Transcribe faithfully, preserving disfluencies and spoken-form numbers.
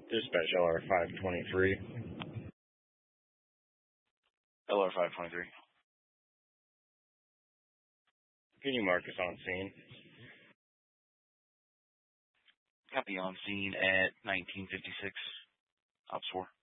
Dispatch L R five twenty-three. L R five twenty-three. Can you mark us on scene? Copy on scene at nineteen fifty-six. Ops four.